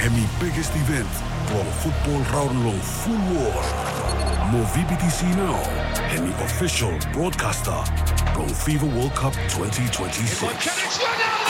Hemi biggest event, long football round long full war. Mo VBTC now, Hemi official broadcaster, long FIFA World Cup 2026.